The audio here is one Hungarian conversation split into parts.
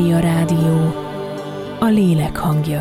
Mária Rádió, a lélek hangja.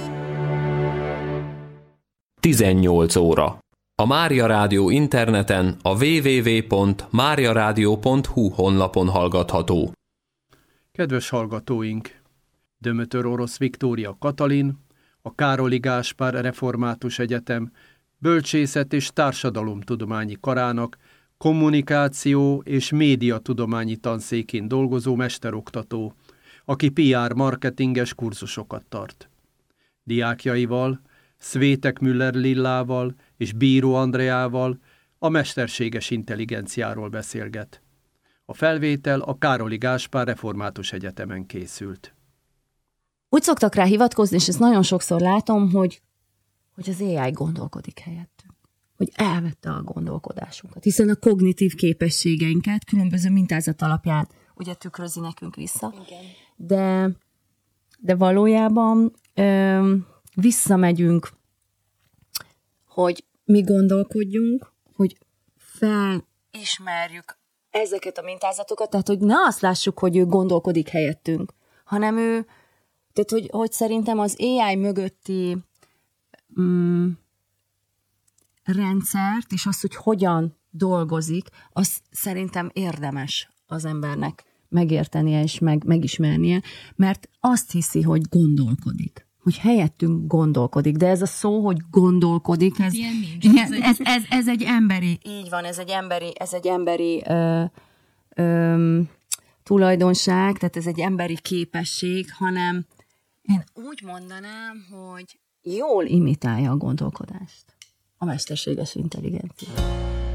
18 óra. A Mária Rádió interneten a www.mariaradio.hu honlapon hallgatható. Kedves hallgatóink! Dömötör Orosz Viktória Katalin, a Károli Gáspár Református Egyetem Bölcsészet- és Társadalomtudományi Karának kommunikáció- és médiatudományi tanszékén dolgozó mesteroktató, aki PR marketinges kurzusokat tart. Diákjaival, Szvétek Müller Lillával és Bíró Andreával a mesterséges intelligenciáról beszélget. A felvétel a Károli Gáspár Református Egyetemen készült. Úgy szoktak rá hivatkozni, és ezt nagyon sokszor látom, hogy az AI gondolkodik helyettünk. Hogy elvette a gondolkodásunkat. Hiszen a kognitív képességeinket különböző mintázat alapján ugye tükrözi nekünk vissza. Igen. De valójában visszamegyünk, hogy mi gondolkodjunk, hogy felismerjük ezeket a mintázatokat, tehát hogy ne azt lássuk, hogy ő gondolkodik helyettünk, hanem ő, tehát hogy szerintem az AI mögötti rendszert, és azt, hogy hogyan dolgozik, azt szerintem érdemes az embernek megértenie és megismernie, mert azt hiszi, hogy gondolkodik. Hogy helyettünk gondolkodik, de ez a szó, hogy gondolkodik, ez egy emberi, így van, ez egy emberi tulajdonság, tehát ez egy emberi képesség, hanem én úgy mondanám, hogy jól imitálja a gondolkodást, a mesterséges intelligencia.